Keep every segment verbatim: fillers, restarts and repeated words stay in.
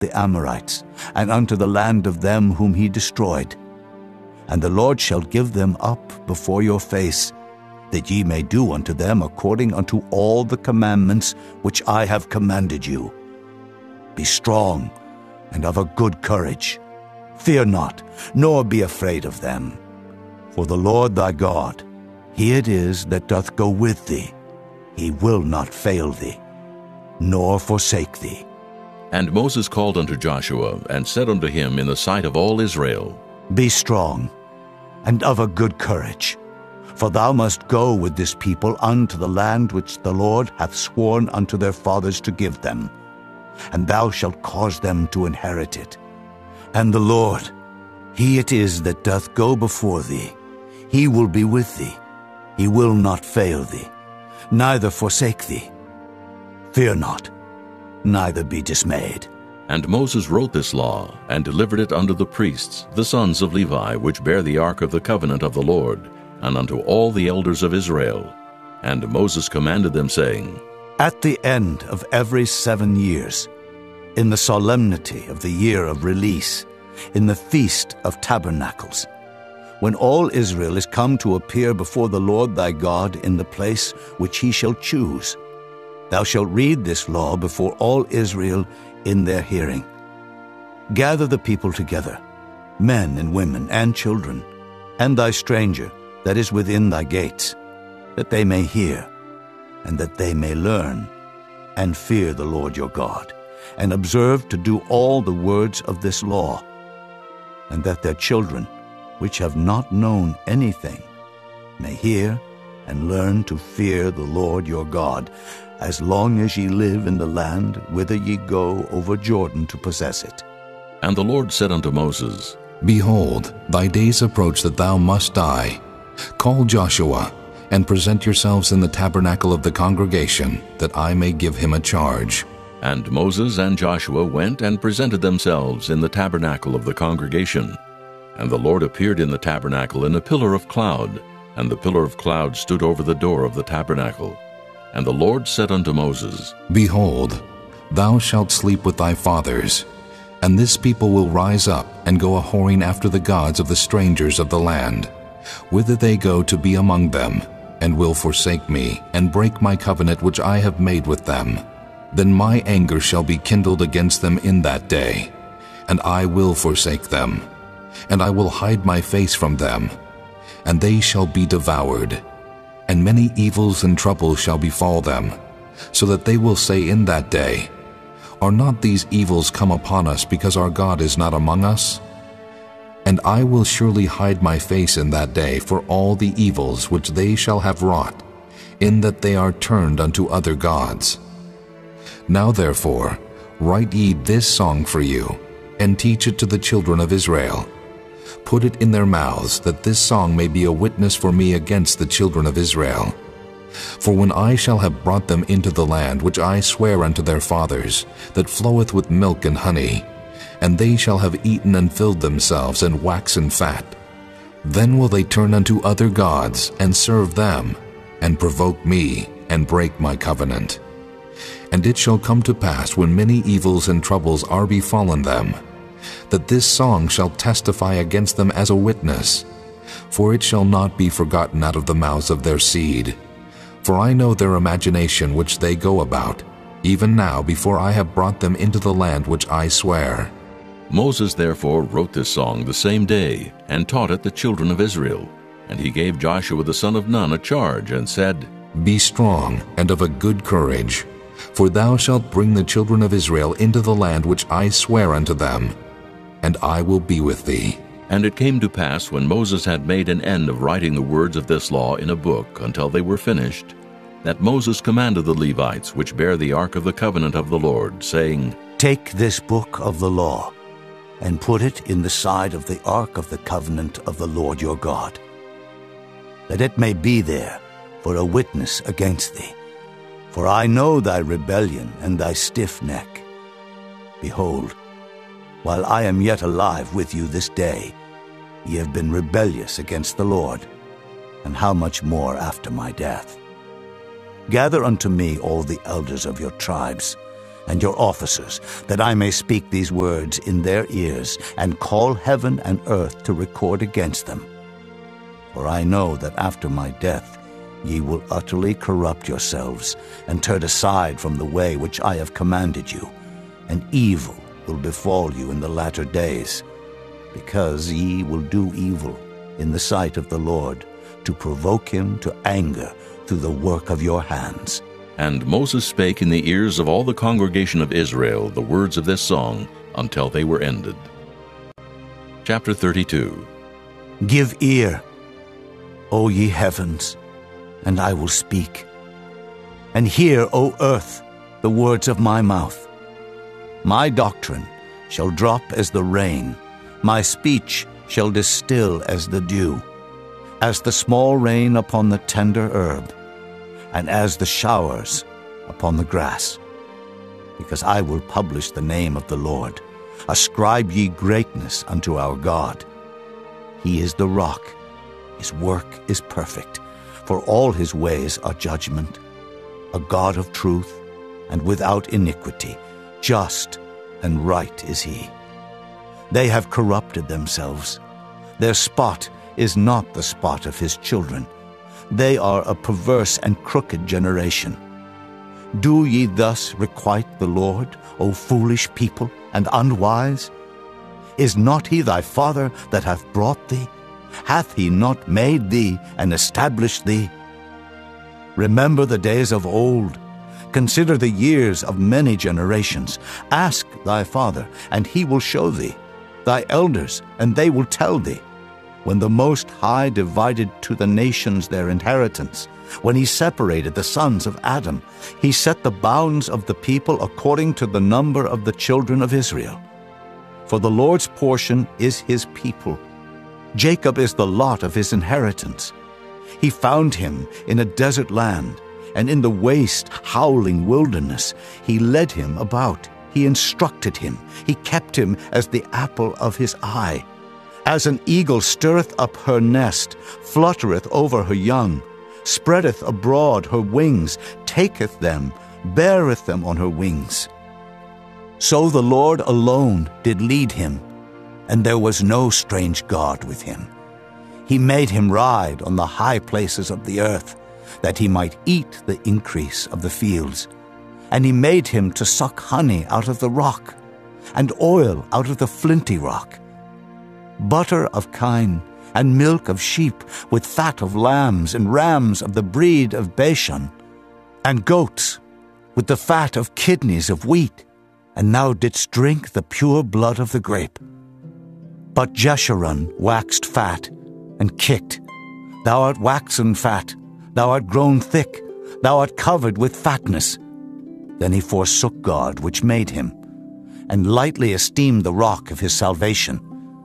the Amorites, and unto the land of them whom he destroyed. And the Lord shall give them up before your face, that ye may do unto them according unto all the commandments which I have commanded you. Be strong and of a good courage. Fear not, nor be afraid of them. For the Lord thy God, he it is that doth go with thee. He will not fail thee, nor forsake thee. And Moses called unto Joshua, and said unto him in the sight of all Israel, Be strong, and of a good courage, for thou must go with this people unto the land which the Lord hath sworn unto their fathers to give them, and thou shalt cause them to inherit it. And the Lord, he it is that doth go before thee, he will be with thee. He will not fail thee, neither forsake thee. Fear not, neither be dismayed. And Moses wrote this law, and delivered it unto the priests, the sons of Levi, which bear the ark of the covenant of the Lord, and unto all the elders of Israel. And Moses commanded them, saying, At the end of every seven years, in the solemnity of the year of release, in the feast of tabernacles, when all Israel is come to appear before the Lord thy God in the place which he shall choose, thou shalt read this law before all Israel in their hearing. Gather the people together, men and women and children, and thy stranger that is within thy gates, that they may hear, and that they may learn, and fear the Lord your God, and observe to do all the words of this law, and that their children, which have not known anything, may hear and learn to fear the Lord your God, as long as ye live in the land whither ye go over Jordan to possess it. And the Lord said unto Moses, Behold, thy days approach that thou must die. Call Joshua, and present yourselves in the tabernacle of the congregation, that I may give him a charge. And Moses and Joshua went and presented themselves in the tabernacle of the congregation. And the Lord appeared in the tabernacle in a pillar of cloud, and the pillar of cloud stood over the door of the tabernacle. And the Lord said unto Moses, Behold, thou shalt sleep with thy fathers, and this people will rise up and go a-whoring after the gods of the strangers of the land, whither they go to be among them, and will forsake me, and break my covenant which I have made with them. Then my anger shall be kindled against them in that day, and I will forsake them, and I will hide my face from them, and they shall be devoured. And many evils and troubles shall befall them, so that they will say in that day, Are not these evils come upon us because our God is not among us? And I will surely hide my face in that day for all the evils which they shall have wrought, in that they are turned unto other gods. Now therefore, write ye this song for you, and teach it to the children of Israel. Put it in their mouths, that this song may be a witness for me against the children of Israel. For when I shall have brought them into the land which I swear unto their fathers, that floweth with milk and honey, and they shall have eaten and filled themselves and waxen fat, then will they turn unto other gods and serve them, and provoke me, and break my covenant. And it shall come to pass, when many evils and troubles are befallen them, that this song shall testify against them as a witness, for it shall not be forgotten out of the mouths of their seed. For I know their imagination which they go about, even now before I have brought them into the land which I swear. Moses therefore wrote this song the same day, and taught it the children of Israel. And he gave Joshua the son of Nun a charge, and said, Be strong and of a good courage, for thou shalt bring the children of Israel into the land which I swear unto them, and I will be with thee. And it came to pass, when Moses had made an end of writing the words of this law in a book until they were finished, that Moses commanded the Levites, which bear the ark of the covenant of the Lord, saying, Take this book of the law, and put it in the side of the ark of the covenant of the Lord your God, that it may be there for a witness against thee. For I know thy rebellion and thy stiff neck. Behold, while I am yet alive with you this day, ye have been rebellious against the Lord, and how much more after my death? Gather unto me all the elders of your tribes, and your officers, that I may speak these words in their ears, and call heaven and earth to record against them. For I know that after my death ye will utterly corrupt yourselves, and turn aside from the way which I have commanded you, and evil will befall you in the latter days, because ye will do evil in the sight of the Lord, to provoke him to anger through the work of your hands. And Moses spake in the ears of all the congregation of Israel the words of this song until they were ended. Chapter thirty-two. Give ear, O ye heavens, and I will speak. And hear, O earth, the words of my mouth. My doctrine shall drop as the rain, my speech shall distill as the dew, as the small rain upon the tender herb, and as the showers upon the grass. Because I will publish the name of the Lord. Ascribe ye greatness unto our God. He is the rock, his work is perfect, for all his ways are judgment. A God of truth, and without iniquity, just and right is he. They have corrupted themselves. Their spot is not the spot of his children. They are a perverse and crooked generation. Do ye thus requite the Lord, O foolish people, and unwise? Is not he thy father that hath brought thee? Hath he not made thee and established thee? Remember the days of old. Consider the years of many generations. Ask thy father, and he will show thee, thy elders, and they will tell thee. When the Most High divided to the nations their inheritance, when he separated the sons of Adam, he set the bounds of the people according to the number of the children of Israel. For the Lord's portion is his people. Jacob is the lot of his inheritance. He found him in a desert land, and in the waste, howling wilderness. He led him about. He instructed him. He kept him as the apple of his eye. As an eagle stirreth up her nest, fluttereth over her young, spreadeth abroad her wings, taketh them, beareth them on her wings. So the Lord alone did lead him, and there was no strange God with him. He made him ride on the high places of the earth, that he might eat the increase of the fields. And he made him to suck honey out of the rock, and oil out of the flinty rock, butter of kine, and milk of sheep, with fat of lambs, and rams of the breed of Bashan, and goats, with the fat of kidneys of wheat, and thou didst drink the pure blood of the grape. But Jeshurun waxed fat, and kicked. Thou art waxen fat, thou art grown thick, thou art covered with fatness. Then he forsook God which made him, and lightly esteemed the rock of his salvation.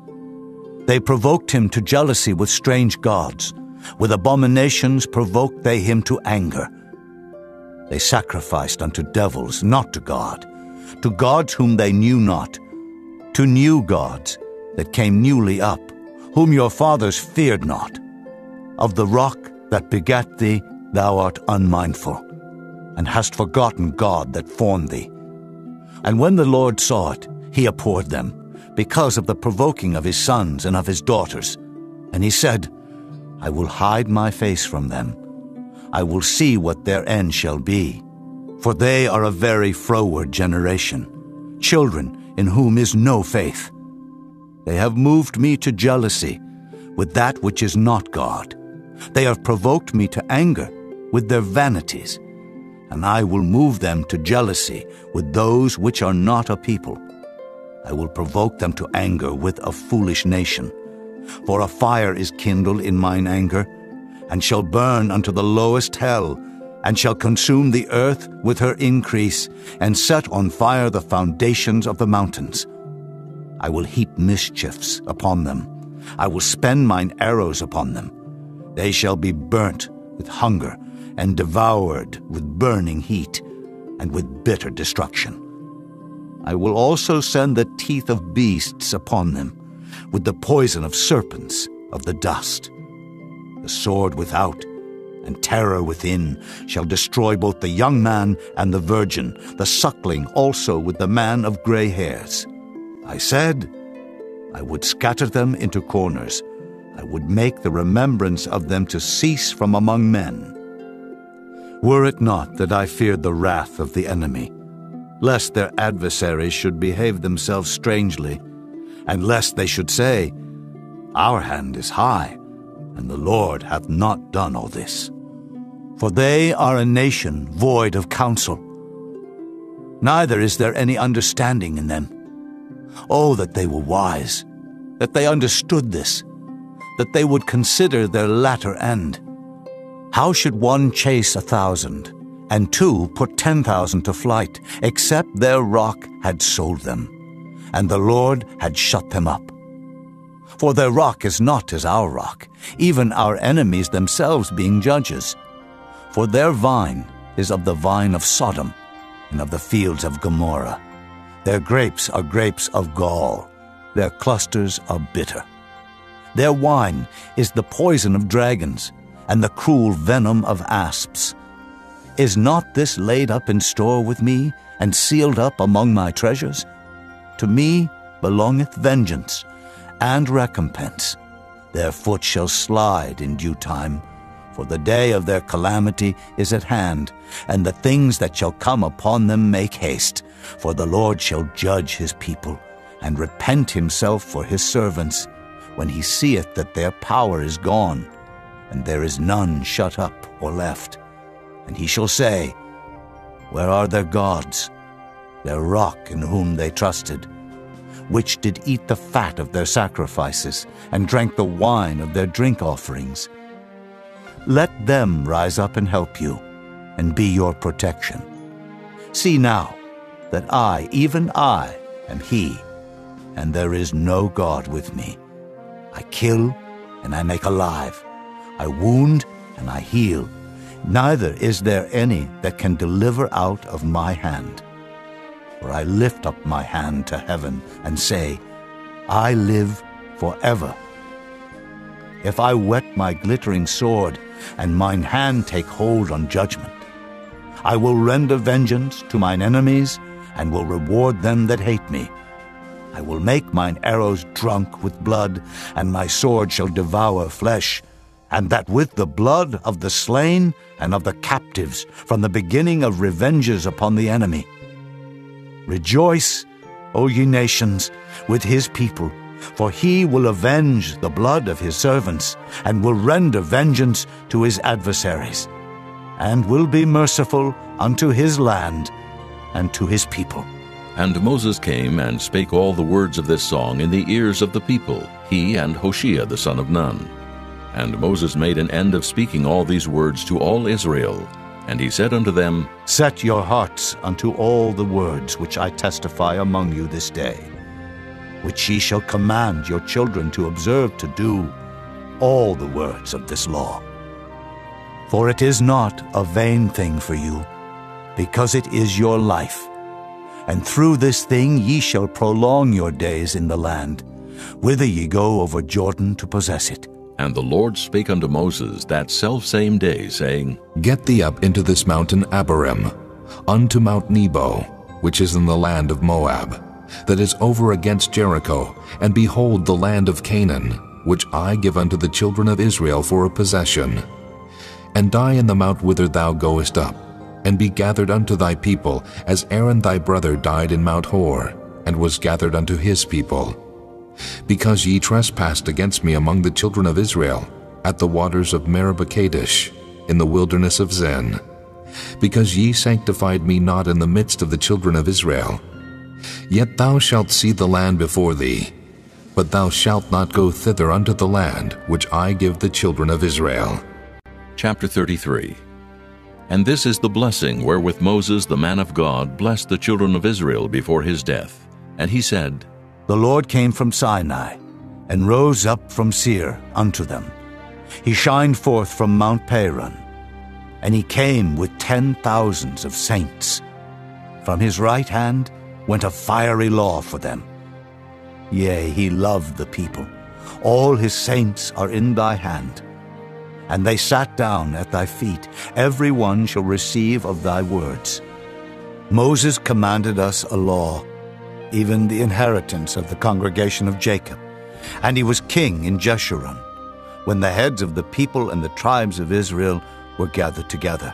They provoked him to jealousy with strange gods. With abominations provoked they him to anger. They sacrificed unto devils, not to God, to gods whom they knew not, to new gods that came newly up, whom your fathers feared not. Of the rock that begat thee thou art unmindful, and hast forgotten God that formed thee. And when the Lord saw it, he abhorred them, because of the provoking of his sons and of his daughters. And he said, I will hide my face from them. I will see what their end shall be. For they are a very froward generation, children in whom is no faith. They have moved me to jealousy with that which is not God. They have provoked me to anger with their vanities, and I will move them to jealousy with those which are not a people. I will provoke them to anger with a foolish nation. For a fire is kindled in mine anger, and shall burn unto the lowest hell, and shall consume the earth with her increase, and set on fire the foundations of the mountains. I will heap mischiefs upon them. I will spend mine arrows upon them. They shall be burnt with hunger, and devoured with burning heat, and with bitter destruction. I will also send the teeth of beasts upon them, with the poison of serpents of the dust, the sword without, and terror within shall destroy both the young man and the virgin, the suckling also with the man of gray hairs. I said, I would scatter them into corners. I would make the remembrance of them to cease from among men. Were it not that I feared the wrath of the enemy, lest their adversaries should behave themselves strangely, and lest they should say, Our hand is high, and the Lord hath not done all this. For they are a nation void of counsel, neither is there any understanding in them. Oh, that they were wise, that they understood this, that they would consider their latter end. How should one chase a thousand, and two put ten thousand to flight, except their rock had sold them, and the Lord had shut them up? For their rock is not as our rock, even our enemies themselves being judges. For their vine is of the vine of Sodom, and of the fields of Gomorrah. Their grapes are grapes of gall, their clusters are bitter. Their wine is the poison of dragons, and the cruel venom of asps. Is not this laid up in store with me, and sealed up among my treasures? To me belongeth vengeance and recompense. Their foot shall slide in due time, for the day of their calamity is at hand, and the things that shall come upon them make haste. For the Lord shall judge his people, and repent himself for his servants, when he seeth that their power is gone, and there is none shut up or left. And he shall say, Where are their gods, their rock in whom they trusted, which did eat the fat of their sacrifices, and drank the wine of their drink offerings? Let them rise up and help you, and be your protection. See now that I, even I, am he, and there is no God with me. I kill, and I make alive. I wound, and I heal. Neither is there any that can deliver out of my hand. For I lift up my hand to heaven, and say, I live forever. If I whet my glittering sword, and mine hand take hold on judgment, I will render vengeance to mine enemies, and will reward them that hate me. I will make mine arrows drunk with blood, and my sword shall devour flesh, and that with the blood of the slain and of the captives, from the beginning of revenges upon the enemy. Rejoice, O ye nations, with his people, for he will avenge the blood of his servants, and will render vengeance to his adversaries, and will be merciful unto his land and to his people. And Moses came and spake all the words of this song in the ears of the people, he and Hoshea the son of Nun. And Moses made an end of speaking all these words to all Israel. And he said unto them, Set your hearts unto all the words which I testify among you this day, which ye shall command your children to observe to do, all the words of this law. For it is not a vain thing for you, because it is your life. And through this thing ye shall prolong your days in the land, whither ye go over Jordan to possess it. And the Lord spake unto Moses that selfsame day, saying, Get thee up into this mountain Abarim, unto Mount Nebo, which is in the land of Moab, that is over against Jericho, and behold the land of Canaan, which I give unto the children of Israel for a possession. And die in the mount whither thou goest up, and be gathered unto thy people, as Aaron thy brother died in Mount Hor, and was gathered unto his people. Because ye trespassed against me among the children of Israel, at the waters of Meribah Kadesh, in the wilderness of Zin, because ye sanctified me not in the midst of the children of Israel. Yet thou shalt see the land before thee, but thou shalt not go thither unto the land which I give the children of Israel. Chapter thirty-three. And this is the blessing wherewith Moses the man of God blessed the children of Israel before his death. And he said, The Lord came from Sinai, and rose up from Seir unto them. He shined forth from Mount Paran, and he came with ten thousands of saints. From his right hand went a fiery law for them. Yea, he loved the people. All his saints are in thy hand. And they sat down at thy feet. Every one shall receive of thy words. Moses commanded us a law, even the inheritance of the congregation of Jacob. And he was king in Jeshurun, when the heads of the people and the tribes of Israel were gathered together.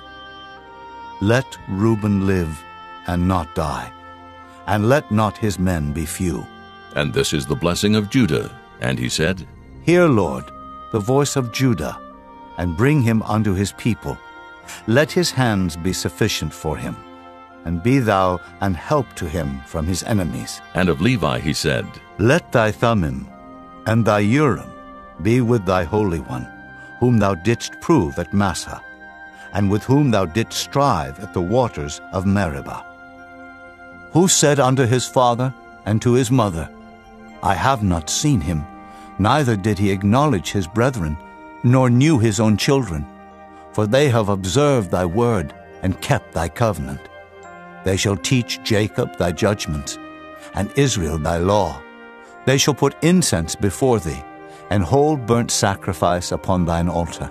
Let Reuben live and not die, and let not his men be few. And this is the blessing of Judah. And he said, Hear, Lord, the voice of Judah, and bring him unto his people. Let his hands be sufficient for him, and be thou an help to him from his enemies. And of Levi he said, Let thy Thummim and thy Urim be with thy Holy One, whom thou didst prove at Massah, and with whom thou didst strive at the waters of Meribah. Who said unto his father and to his mother, I have not seen him, neither did he acknowledge his brethren, nor knew his own children. For they have observed thy word, and kept thy covenant. They shall teach Jacob thy judgments, and Israel thy law. They shall put incense before thee, and hold burnt sacrifice upon thine altar.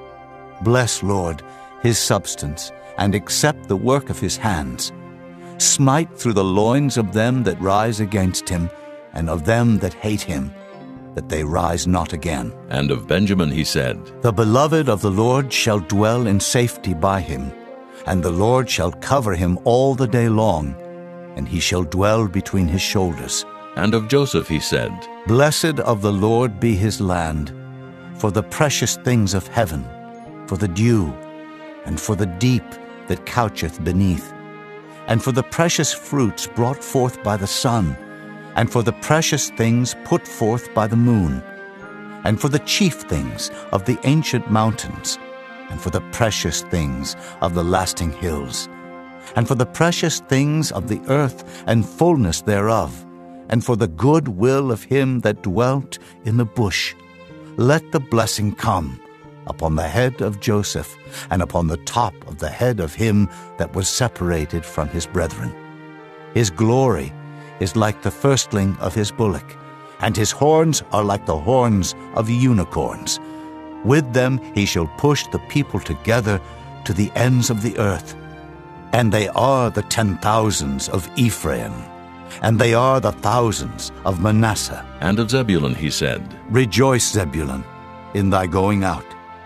Bless, Lord, his substance, and accept the work of his hands. Smite through the loins of them that rise against him, and of them that hate him, that they rise not again. And of Benjamin he said, The beloved of the Lord shall dwell in safety by him, and the Lord shall cover him all the day long, and he shall dwell between his shoulders. And of Joseph he said, Blessed of the Lord be his land, for the precious things of heaven, for the dew, and for the deep that coucheth beneath, and for the precious fruits brought forth by the sun, and for the precious things put forth by the moon, and for the chief things of the ancient mountains, and for the precious things of the lasting hills, and for the precious things of the earth and fullness thereof, and for the good will of him that dwelt in the bush. Let the blessing come upon the head of Joseph, and upon the top of the head of him that was separated from his brethren. His glory is like the firstling of his bullock, and his horns are like the horns of unicorns. With them he shall push the people together to the ends of the earth. And they are the ten thousands of Ephraim, and they are the thousands of Manasseh. And of Zebulun he said, Rejoice, Zebulun, in thy going out,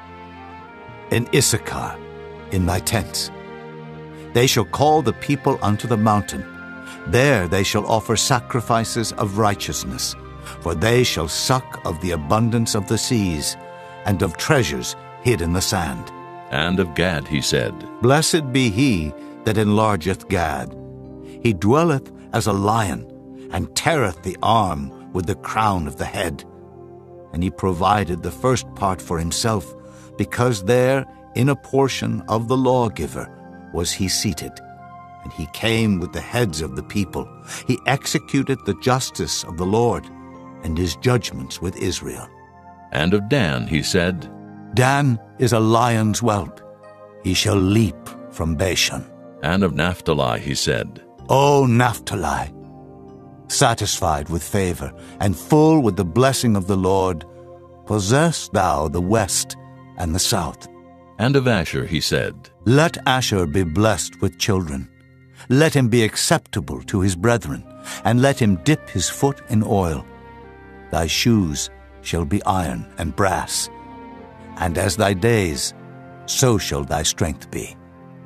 in Issachar, in thy tents. They shall call the people unto the mountain. There they shall offer sacrifices of righteousness, for they shall suck of the abundance of the seas, and of treasures hid in the sand. And of Gad he said, Blessed be he that enlargeth Gad. He dwelleth as a lion, and teareth the arm with the crown of the head. And he provided the first part for himself, because there in a portion of the lawgiver was he seated. And he came with the heads of the people. He executed the justice of the Lord, and his judgments with Israel. And of Dan he said, Dan is a lion's whelp. He shall leap from Bashan. And of Naphtali he said, O Naphtali, satisfied with favor, and full with the blessing of the Lord, possess thou the west and the south. And of Asher he said, Let Asher be blessed with children. Let him be acceptable to his brethren, and let him dip his foot in oil. Thy shoes shall be iron and brass, and as thy days, so shall thy strength be.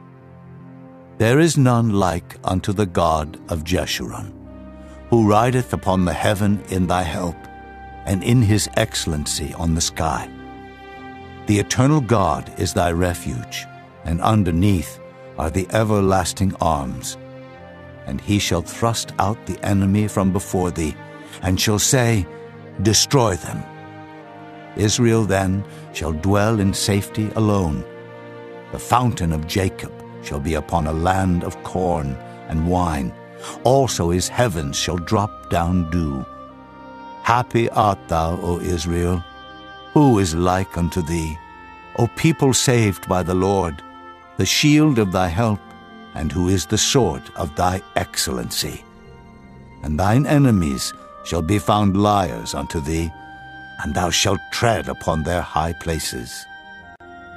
There is none like unto the God of Jeshurun, who rideth upon the heaven in thy help, and in his excellency on the sky. The eternal God is thy refuge, and underneath are the everlasting arms. And he shall thrust out the enemy from before thee, and shall say, Destroy them. Israel then shall dwell in safety alone. The fountain of Jacob shall be upon a land of corn and wine. Also his heavens shall drop down dew. Happy art thou, O Israel. Who is like unto thee? O people saved by the Lord, the shield of thy help, and who is the sword of thy excellency. And thine enemies shall be found liars unto thee, and thou shalt tread upon their high places.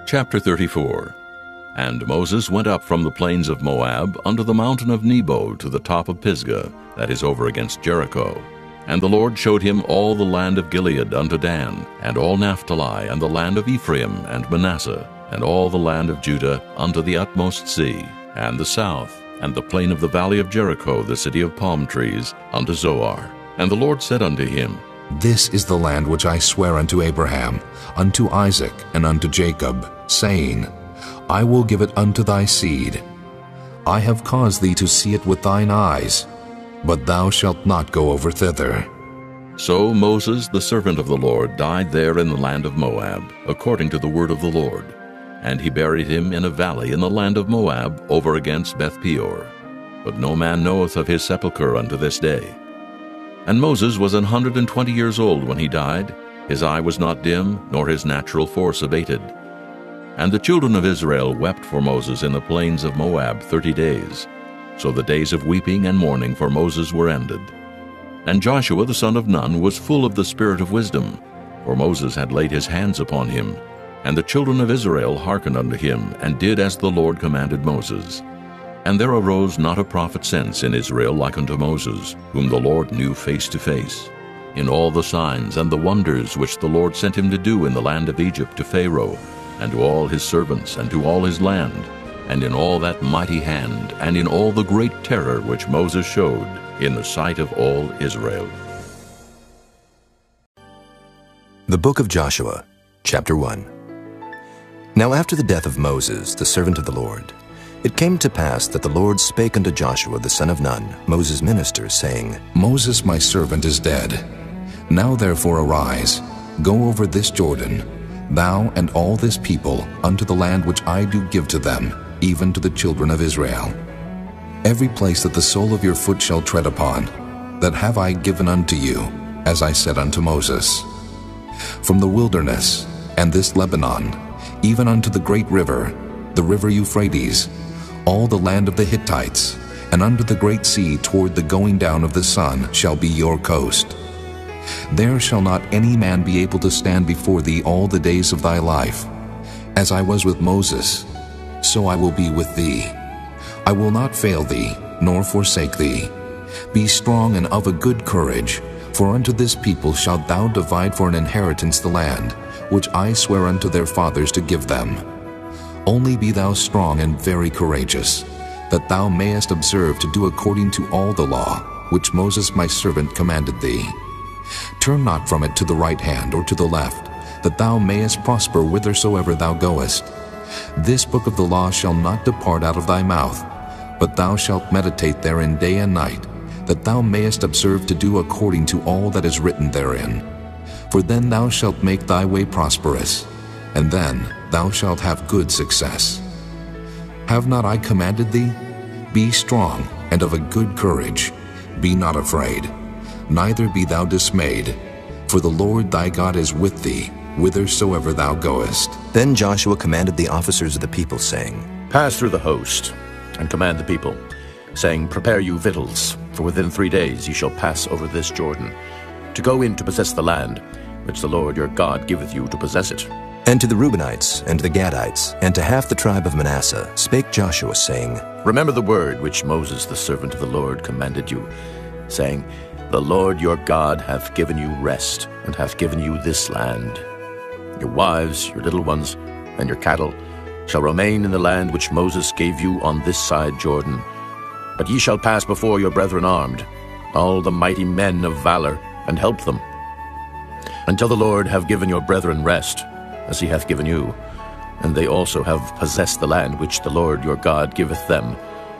Chapter thirty-four. And Moses went up from the plains of Moab unto the mountain of Nebo to the top of Pisgah, that is over against Jericho. And the Lord showed him all the land of Gilead unto Dan, and all Naphtali, and the land of Ephraim and Manasseh, and all the land of Judah unto the utmost sea, and the south, and the plain of the valley of Jericho, the city of palm trees, unto Zoar. And the Lord said unto him, This is the land which I swear unto Abraham, unto Isaac, and unto Jacob, saying, I will give it unto thy seed. I have caused thee to see it with thine eyes, but thou shalt not go over thither. So Moses, the servant of the Lord, died there in the land of Moab, according to the word of the Lord. And he buried him in a valley in the land of Moab, over against Beth-peor. But no man knoweth of his sepulchre unto this day. And Moses was an hundred and twenty years old when he died. His eye was not dim, nor his natural force abated. And the children of Israel wept for Moses in the plains of Moab thirty days. So the days of weeping and mourning for Moses were ended. And Joshua the son of Nun was full of the spirit of wisdom, for Moses had laid his hands upon him. And the children of Israel hearkened unto him, and did as the Lord commanded Moses. And there arose not a prophet since in Israel like unto Moses, whom the Lord knew face to face, in all the signs and the wonders which the Lord sent him to do in the land of Egypt to Pharaoh, and to all his servants, and to all his land, and in all that mighty hand, and in all the great terror which Moses showed in the sight of all Israel. The Book of Joshua, Chapter one. Now after the death of Moses, the servant of the Lord, it came to pass that the Lord spake unto Joshua the son of Nun, Moses' minister, saying, Moses my servant is dead. Now therefore arise, go over this Jordan, thou and all this people, unto the land which I do give to them, even to the children of Israel. Every place that the sole of your foot shall tread upon, that have I given unto you, as I said unto Moses. From the wilderness, and this Lebanon, even unto the great river, the river Euphrates, all the land of the Hittites, and under the great sea toward the going down of the sun shall be your coast. There shall not any man be able to stand before thee all the days of thy life. As I was with Moses, so I will be with thee. I will not fail thee, nor forsake thee. Be strong and of a good courage, for unto this people shalt thou divide for an inheritance the land, which I swear unto their fathers to give them. Only be thou strong and very courageous, that thou mayest observe to do according to all the law, which Moses my servant commanded thee. Turn not from it to the right hand or to the left, that thou mayest prosper whithersoever thou goest. This book of the law shall not depart out of thy mouth, but thou shalt meditate therein day and night, that thou mayest observe to do according to all that is written therein. For then thou shalt make thy way prosperous, and then thou shalt have good success. Have not I commanded thee? Be strong and of a good courage. Be not afraid, neither be thou dismayed, for the Lord thy God is with thee, whithersoever thou goest. Then Joshua commanded the officers of the people, saying, Pass through the host, and command the people, saying, Prepare you victuals, for within three days ye shall pass over this Jordan, to go in to possess the land, which the Lord your God giveth you to possess it. And to the Reubenites, and to the Gadites, and to half the tribe of Manasseh spake Joshua, saying, Remember the word which Moses the servant of the Lord commanded you, saying, The Lord your God hath given you rest, and hath given you this land. Your wives, your little ones, and your cattle shall remain in the land which Moses gave you on this side Jordan. But ye shall pass before your brethren armed, all the mighty men of valor, and help them, until the Lord have given your brethren rest, as he hath given you, and they also have possessed the land which the Lord your God giveth them.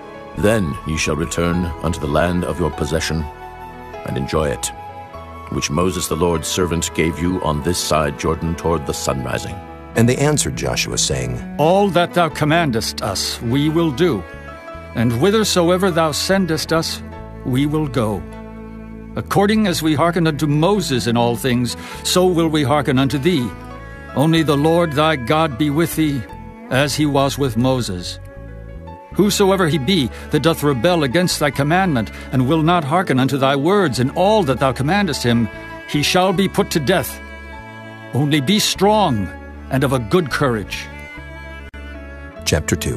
Then ye shall return unto the land of your possession, and enjoy it, which Moses the Lord's servant gave you on this side Jordan toward the sun rising. And they answered Joshua, saying, All that thou commandest us we will do, and whithersoever thou sendest us we will go. According as we hearken unto Moses in all things, so will we hearken unto thee. Only the Lord thy God be with thee, as he was with Moses. Whosoever he be that doth rebel against thy commandment, and will not hearken unto thy words in all that thou commandest him, he shall be put to death. Only be strong and of a good courage, Chapter two.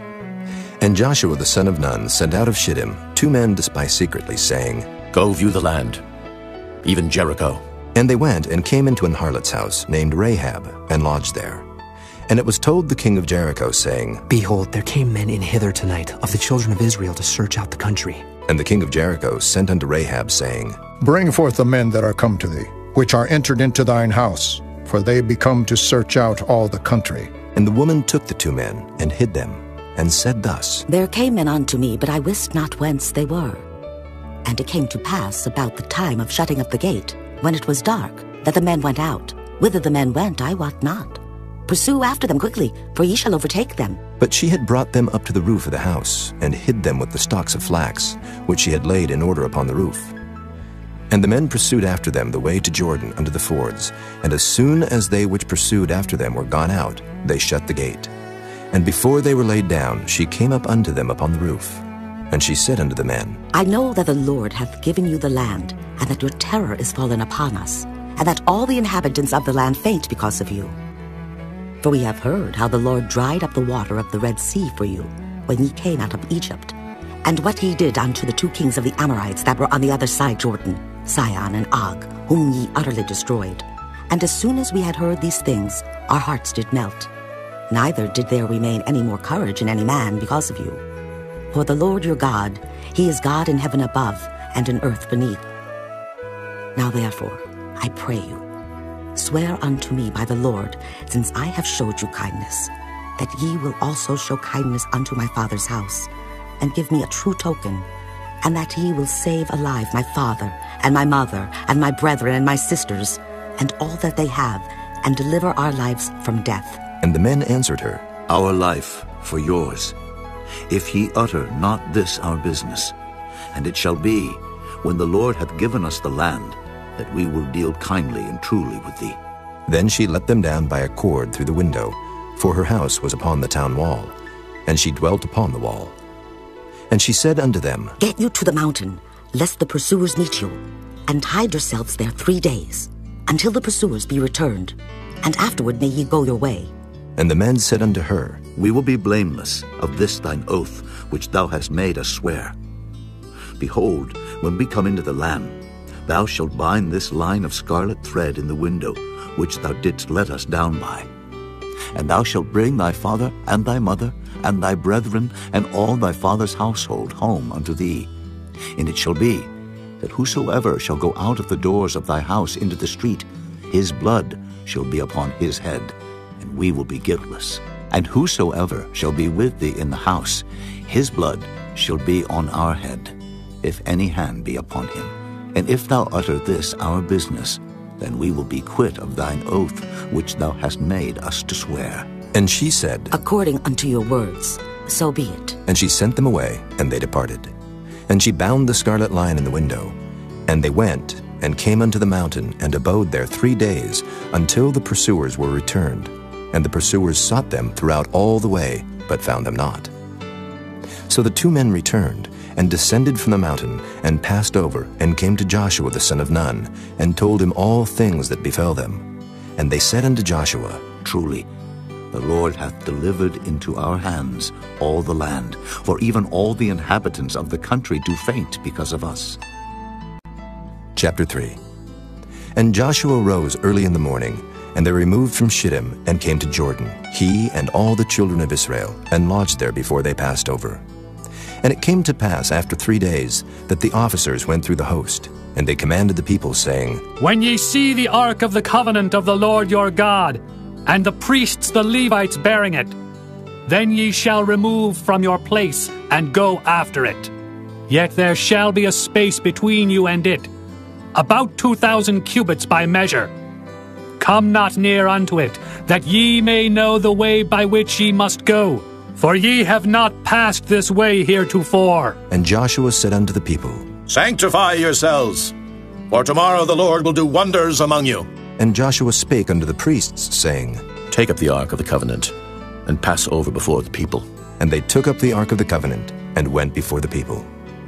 And Joshua the son of Nun sent out of Shittim two men to spy secretly, saying, Go view the land, even Jericho. And they went and came into an harlot's house named Rahab, and lodged there. And it was told the king of Jericho, saying, Behold, there came men in hither tonight of the children of Israel to search out the country. And the king of Jericho sent unto Rahab, saying, Bring forth the men that are come to thee, which are entered into thine house, for they be come to search out all the country. And the woman took the two men, and hid them, and said thus, There came men unto me, but I wist not whence they were. And it came to pass about the time of shutting up the gate, when it was dark, that the men went out. Whither the men went, I wot not. Pursue after them quickly, for ye shall overtake them. But she had brought them up to the roof of the house, and hid them with the stalks of flax, which she had laid in order upon the roof. And the men pursued after them the way to Jordan unto the fords, and as soon as they which pursued after them were gone out, they shut the gate. And before they were laid down, she came up unto them upon the roof. And she said unto the men, I know that the Lord hath given you the land, and that your terror is fallen upon us, and that all the inhabitants of the land faint because of you. For we have heard how the Lord dried up the water of the Red Sea for you, when ye came out of Egypt, and what he did unto the two kings of the Amorites that were on the other side Jordan, Sihon and Og, whom ye utterly destroyed. And as soon as we had heard these things, our hearts did melt. Neither did there remain any more courage in any man because of you. For the Lord your God, he is God in heaven above, and in earth beneath. Now therefore, I pray you, swear unto me by the Lord, since I have showed you kindness, that ye will also show kindness unto my father's house, and give me a true token, and that ye will save alive my father, and my mother, and my brethren, and my sisters, and all that they have, and deliver our lives from death. And the men answered her, Our life for yours, if ye utter not this our business. And it shall be, when the Lord hath given us the land, that we will deal kindly and truly with thee. Then she let them down by a cord through the window, for her house was upon the town wall, and she dwelt upon the wall. And she said unto them, Get you to the mountain, lest the pursuers meet you, and hide yourselves there three days, until the pursuers be returned, and afterward may ye go your way. And the men said unto her, We will be blameless of this thine oath, which thou hast made us swear. Behold, when we come into the land, thou shalt bind this line of scarlet thread in the window, which thou didst let us down by. And thou shalt bring thy father and thy mother and thy brethren and all thy father's household home unto thee. And it shall be, that whosoever shall go out of the doors of thy house into the street, his blood shall be upon his head, and we will be guiltless. And whosoever shall be with thee in the house, his blood shall be on our head, if any hand be upon him. And if thou utter this our business, then we will be quit of thine oath which thou hast made us to swear. And she said, According unto your words, so be it. And she sent them away, and they departed. And she bound the scarlet line in the window. And they went, and came unto the mountain, and abode there three days, until the pursuers were returned. And the pursuers sought them throughout all the way, but found them not. So the two men returned, and descended from the mountain, and passed over, and came to Joshua the son of Nun, and told him all things that befell them. And they said unto Joshua, Truly, the Lord hath delivered into our hands all the land, for even all the inhabitants of the country do faint because of us. Chapter three. And Joshua rose early in the morning, and they removed from Shittim, and came to Jordan, he and all the children of Israel, and lodged there before they passed over. And it came to pass after three days, that the officers went through the host, and they commanded the people, saying, When ye see the ark of the covenant of the Lord your God, and the priests the Levites bearing it, then ye shall remove from your place, and go after it. Yet there shall be a space between you and it, about two thousand cubits by measure. Come not near unto it, that ye may know the way by which ye must go, for ye have not passed this way heretofore. And Joshua said unto the people, Sanctify yourselves, for tomorrow the Lord will do wonders among you. And Joshua spake unto the priests, saying, Take up the ark of the covenant, and pass over before the people. And they took up the ark of the covenant, and went before the people.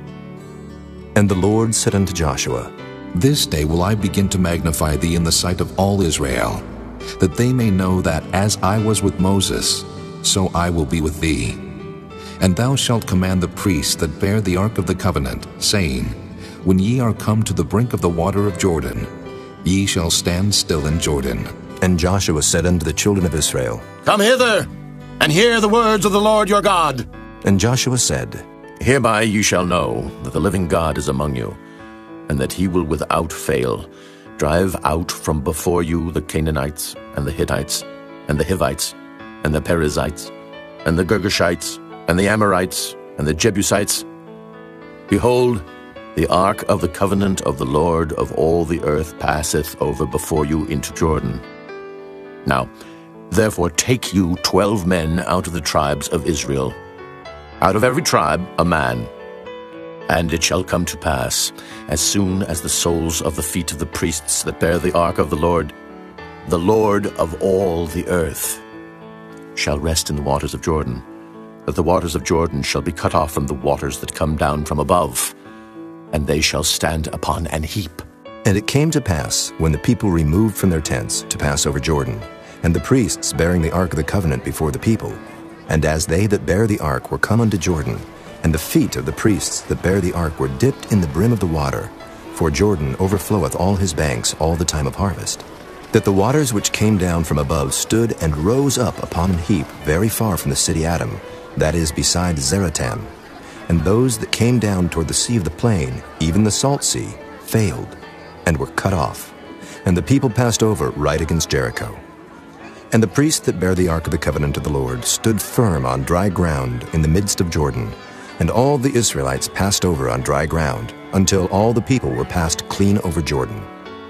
And the Lord said unto Joshua, This day will I begin to magnify thee in the sight of all Israel, that they may know that as I was with Moses, so I will be with thee. And thou shalt command the priests that bear the ark of the covenant, saying, When ye are come to the brink of the water of Jordan, ye shall stand still in Jordan. And Joshua said unto the children of Israel, Come hither, and hear the words of the Lord your God. And Joshua said, Hereby you shall know that the living God is among you, and that he will without fail drive out from before you the Canaanites, and the Hittites, and the Hivites, and the Perizzites, and the Girgashites, and the Amorites, and the Jebusites. Behold, the ark of the covenant of the Lord of all the earth passeth over before you into Jordan. Now, therefore take you twelve men out of the tribes of Israel, out of every tribe a man. And it shall come to pass, as soon as the soles of the feet of the priests that bear the ark of the Lord, the Lord of all the earth, shall rest in the waters of Jordan, that the waters of Jordan shall be cut off from the waters that come down from above, and they shall stand upon an heap. And it came to pass, when the people removed from their tents to pass over Jordan, and the priests bearing the ark of the covenant before the people, and as they that bear the ark were come unto Jordan, and the feet of the priests that bear the ark were dipped in the brim of the water, for Jordan overfloweth all his banks all the time of harvest, that the waters which came down from above stood and rose up upon an heap very far from the city Adam, that is beside Zeratam. And those that came down toward the sea of the plain, even the salt sea, failed, and were cut off. And the people passed over right against Jericho. And the priests that bear the ark of the covenant of the Lord stood firm on dry ground in the midst of Jordan, and all the Israelites passed over on dry ground, until all the people were passed clean over Jordan.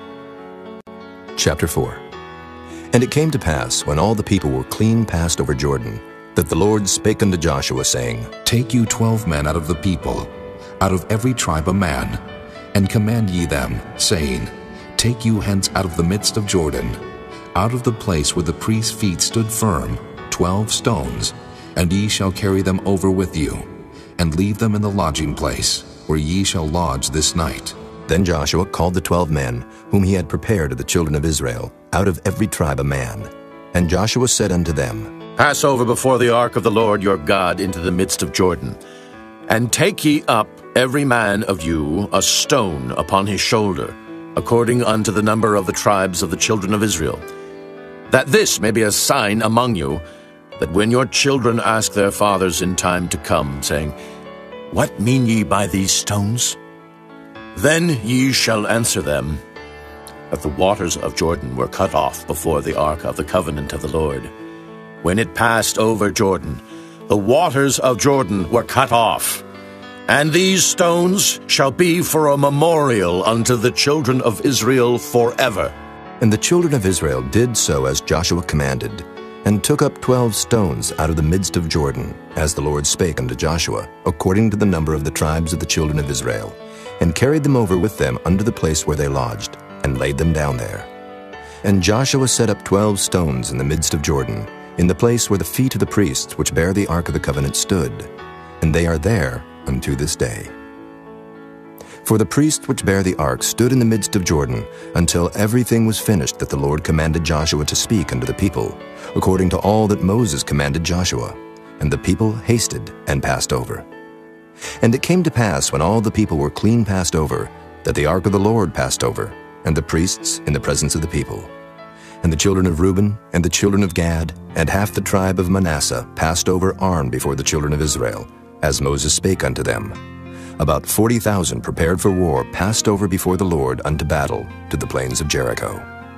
Chapter four. And it came to pass, when all the people were clean passed over Jordan, that the Lord spake unto Joshua, saying, Take you twelve men out of the people, out of every tribe a man, and command ye them, saying, Take you hence out of the midst of Jordan, out of the place where the priest's feet stood firm, twelve stones, and ye shall carry them over with you, and leave them in the lodging place, where ye shall lodge this night. Then Joshua called the twelve men, whom he had prepared of the children of Israel, out of every tribe a man. And Joshua said unto them, Pass over before the ark of the Lord your God into the midst of Jordan, and take ye up every man of you a stone upon his shoulder, according unto the number of the tribes of the children of Israel, that this may be a sign among you, that when your children ask their fathers in time to come, saying, What mean ye by these stones? Then ye shall answer them, that the waters of Jordan were cut off before the ark of the covenant of the Lord. When it passed over Jordan, the waters of Jordan were cut off. And these stones shall be for a memorial unto the children of Israel forever. And the children of Israel did so as Joshua commanded, and took up twelve stones out of the midst of Jordan, as the Lord spake unto Joshua, according to the number of the tribes of the children of Israel, and carried them over with them unto the place where they lodged, and laid them down there. And Joshua set up twelve stones in the midst of Jordan, in the place where the feet of the priests which bear the ark of the covenant stood, and they are there unto this day. For the priests which bear the ark stood in the midst of Jordan, until everything was finished that the Lord commanded Joshua to speak unto the people, according to all that Moses commanded Joshua. And the people hasted and passed over. And it came to pass, when all the people were clean passed over, that the ark of the Lord passed over, and the priests in the presence of the people. And the children of Reuben, and the children of Gad, and half the tribe of Manasseh passed over armed before the children of Israel, as Moses spake unto them. About forty thousand prepared for war passed over before the Lord unto battle to the plains of Jericho.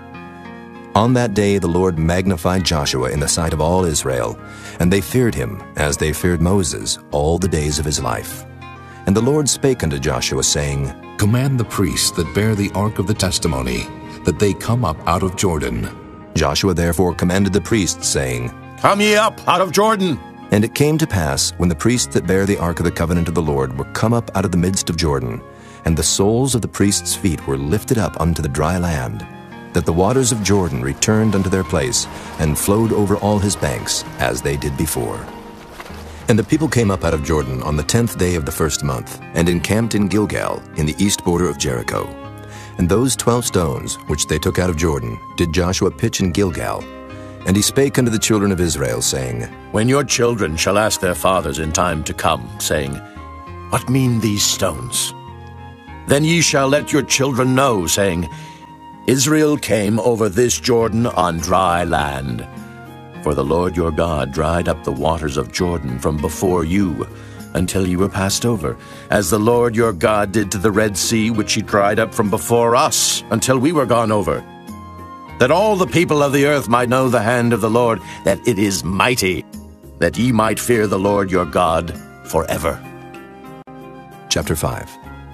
On that day the Lord magnified Joshua in the sight of all Israel, and they feared him, as they feared Moses, all the days of his life. And the Lord spake unto Joshua, saying, Command the priests that bear the ark of the testimony, that they come up out of Jordan. Joshua therefore commanded the priests, saying, Come ye up out of Jordan. And it came to pass, when the priests that bear the ark of the covenant of the Lord were come up out of the midst of Jordan, and the soles of the priests' feet were lifted up unto the dry land, that the waters of Jordan returned unto their place, and flowed over all his banks, as they did before. And the people came up out of Jordan on the tenth day of the first month, and encamped in Gilgal, in the east border of Jericho. And those twelve stones, which they took out of Jordan, did Joshua pitch in Gilgal. And he spake unto the children of Israel, saying, When your children shall ask their fathers in time to come, saying, What mean these stones? Then ye shall let your children know, saying, Israel came over this Jordan on dry land. For the Lord your God dried up the waters of Jordan from before you, until ye were passed over, as the Lord your God did to the Red Sea, which he dried up from before us, until we were gone over. That all the people of the earth might know the hand of the Lord, that it is mighty, that ye might fear the Lord your God forever. Chapter five.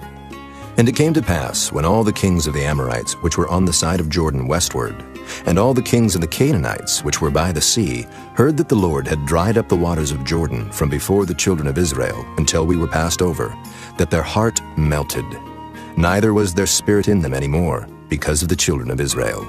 And it came to pass, when all the kings of the Amorites, which were on the side of Jordan westward, and all the kings of the Canaanites, which were by the sea, heard that the Lord had dried up the waters of Jordan from before the children of Israel, until we were passed over, that their heart melted. Neither was there spirit in them any more, because of the children of Israel.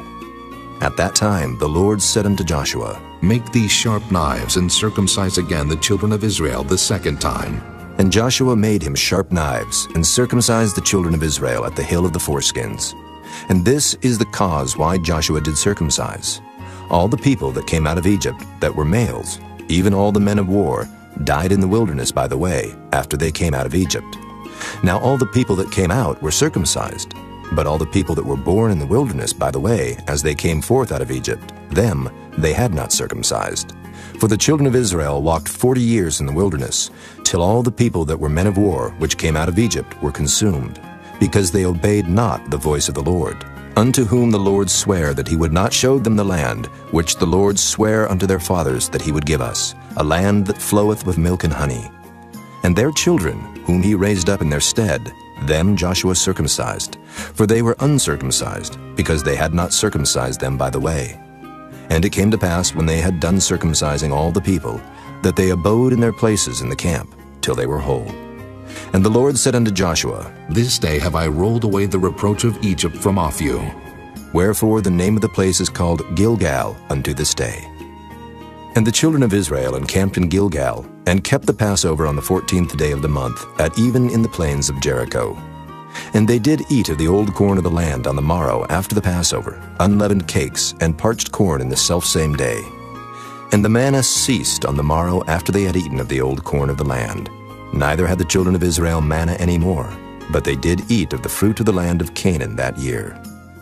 At that time the Lord said unto Joshua, Make these sharp knives, and circumcise again the children of Israel the second time. And Joshua made him sharp knives, and circumcised the children of Israel at the hill of the foreskins. And this is the cause why Joshua did circumcise. All the people that came out of Egypt that were males, even all the men of war, died in the wilderness by the way, after they came out of Egypt. Now all the people that came out were circumcised, but all the people that were born in the wilderness by the way, as they came forth out of Egypt, them they had not circumcised. For the children of Israel walked forty years in the wilderness, till all the people that were men of war, which came out of Egypt, were consumed, because they obeyed not the voice of the Lord, unto whom the Lord sware that he would not show them the land, which the Lord sware unto their fathers that he would give us, a land that floweth with milk and honey. And their children, whom he raised up in their stead, them Joshua circumcised, for they were uncircumcised, because they had not circumcised them by the way. And it came to pass, when they had done circumcising all the people, that they abode in their places in the camp, till they were whole. And the Lord said unto Joshua, This day have I rolled away the reproach of Egypt from off you. Wherefore the name of the place is called Gilgal unto this day. And the children of Israel encamped in Gilgal, and kept the Passover on the fourteenth day of the month, at even in the plains of Jericho. And they did eat of the old corn of the land on the morrow after the Passover, unleavened cakes, and parched corn in the selfsame day. And the manna ceased on the morrow after they had eaten of the old corn of the land. Neither had the children of Israel manna any more, but they did eat of the fruit of the land of Canaan that year.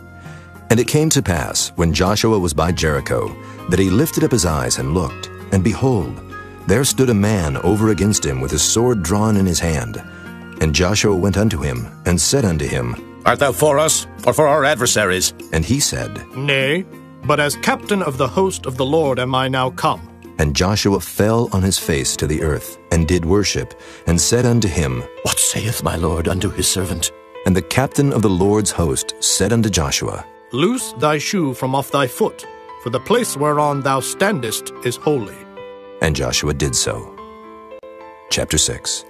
And it came to pass, when Joshua was by Jericho, that he lifted up his eyes and looked, and behold, there stood a man over against him with his sword drawn in his hand. And Joshua went unto him, and said unto him, Art thou for us, or for our adversaries? And he said, Nay, but as captain of the host of the Lord am I now come. And Joshua fell on his face to the earth, and did worship, and said unto him, What saith my Lord unto his servant? And the captain of the Lord's host said unto Joshua, Loose thy shoe from off thy foot, for the place whereon thou standest is holy. And Joshua did so. Chapter six.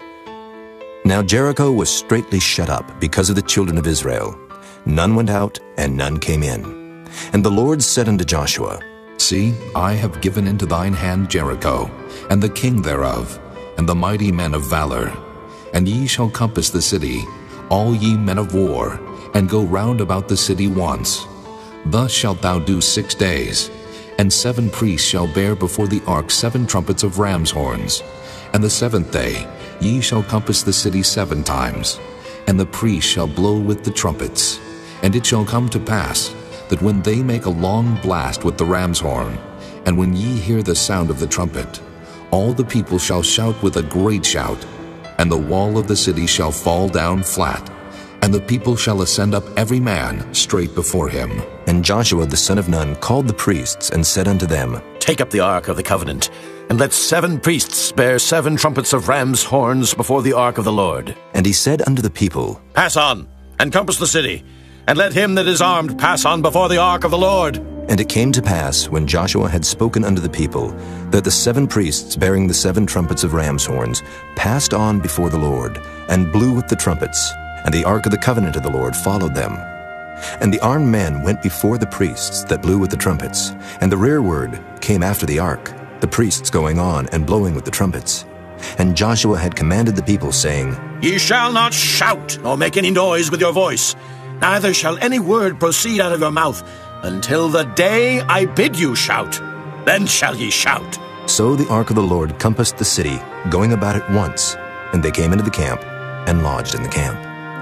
Now Jericho was straitly shut up because of the children of Israel. None went out, and none came in. And the Lord said unto Joshua, See, I have given into thine hand Jericho, and the king thereof, and the mighty men of valor. And ye shall compass the city, all ye men of war, and go round about the city once. Thus shalt thou do six days. And seven priests shall bear before the ark seven trumpets of ram's horns. And the seventh day ye shall compass the city seven times. And the priests shall blow with the trumpets. And it shall come to pass, that when they make a long blast with the ram's horn, and when ye hear the sound of the trumpet, all the people shall shout with a great shout, and the wall of the city shall fall down flat, and the people shall ascend up every man straight before him. And Joshua the son of Nun called the priests, and said unto them, Take up the ark of the covenant, and let seven priests bear seven trumpets of ram's horns before the ark of the Lord. And he said unto the people, Pass on, and compass the city, and let him that is armed pass on before the ark of the Lord. And it came to pass, when Joshua had spoken unto the people, that the seven priests bearing the seven trumpets of ram's horns passed on before the Lord, and blew with the trumpets, and the ark of the covenant of the Lord followed them. And the armed men went before the priests that blew with the trumpets, and the rearward came after the ark, the priests going on and blowing with the trumpets. And Joshua had commanded the people, saying, Ye shall not shout, nor make any noise with your voice, neither shall any word proceed out of your mouth, until the day I bid you shout. then shall ye shout. So the ark of the Lord compassed the city, going about it once, and they came into the camp and lodged in the camp.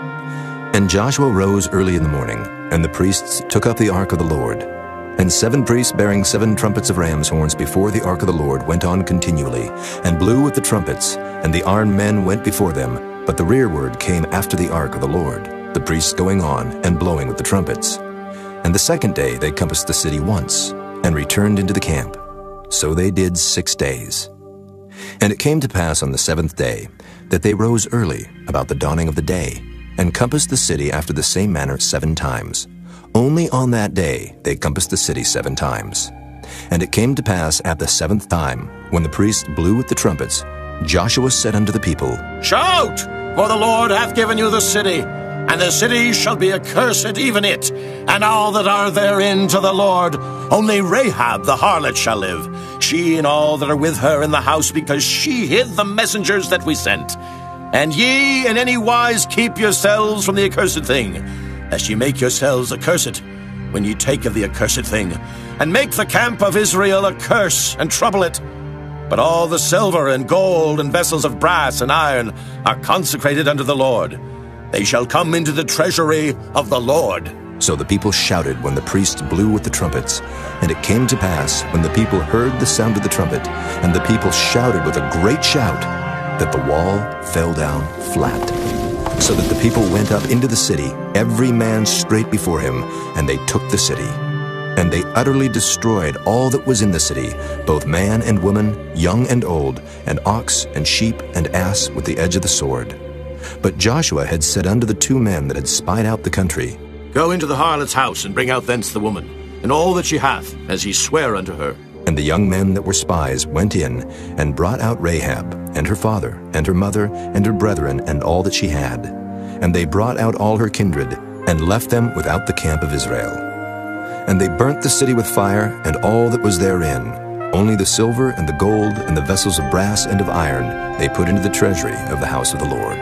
And Joshua rose early in the morning, and the priests took up the ark of the Lord. And seven priests bearing seven trumpets of ram's horns before the ark of the Lord went on continually, and blew with the trumpets, and the armed men went before them, but the rearward came after the ark of the Lord, the priests going on and blowing with the trumpets. And the second day they compassed the city once, and returned into the camp. So they did six days. And it came to pass on the seventh day that they rose early about the dawning of the day, and compassed the city after the same manner seven times. Only on that day they compassed the city seven times. And it came to pass at the seventh time, when the priests blew with the trumpets, Joshua said unto the people, Shout, for the Lord hath given you the city, and the city shall be accursed, even it, and all that are therein to the Lord. Only Rahab the harlot shall live, she and all that are with her in the house, because she hid the messengers that we sent. And ye in any wise keep yourselves from the accursed thing, lest ye make yourselves accursed when ye take of the accursed thing, and make the camp of Israel a curse, and trouble it. But all the silver and gold and vessels of brass and iron are consecrated unto the Lord. They shall come into the treasury of the Lord. So the people shouted when the priests blew with the trumpets. And it came to pass, when the people heard the sound of the trumpet, and the people shouted with a great shout, that the wall fell down flat, so that the people went up into the city, every man straight before him, and they took the city. And they utterly destroyed all that was in the city, both man and woman, young and old, and ox and sheep and ass with the edge of the sword. But Joshua had said unto the two men that had spied out the country, Go into the harlot's house, and bring out thence the woman, and all that she hath, as ye swear unto her. And the young men that were spies went in, and brought out Rahab, and her father, and her mother, and her brethren, and all that she had. And they brought out all her kindred, and left them without the camp of Israel. And they burnt the city with fire, and all that was therein. Only the silver, and the gold, and the vessels of brass and of iron, they put into the treasury of the house of the Lord.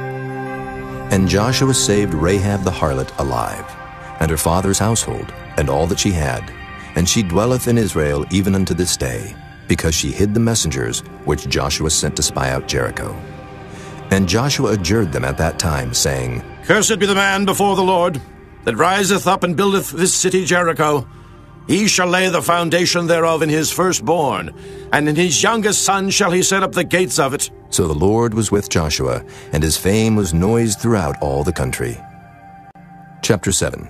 And Joshua saved Rahab the harlot alive, and her father's household, and all that she had. And she dwelleth in Israel even unto this day, because she hid the messengers which Joshua sent to spy out Jericho. And Joshua adjured them at that time, saying, Cursed be the man before the Lord, that riseth up and buildeth this city Jericho. He shall lay the foundation thereof in his firstborn, and in his youngest son shall he set up the gates of it. So the Lord was with Joshua, and his fame was noised throughout all the country. Chapter seven.